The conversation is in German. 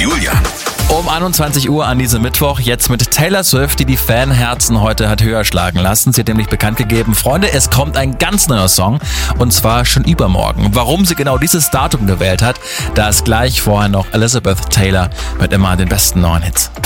Julian. Um 21 Uhr an diesem Mittwoch, jetzt mit Taylor Swift, die Fanherzen heute hat höher schlagen lassen. Sie hat nämlich bekannt gegeben, Freunde, es kommt ein ganz neuer Song und zwar schon übermorgen. Warum sie genau dieses Datum gewählt hat, das gleich, vorher noch Elizabeth Taylor mit immer den besten neuen Hits.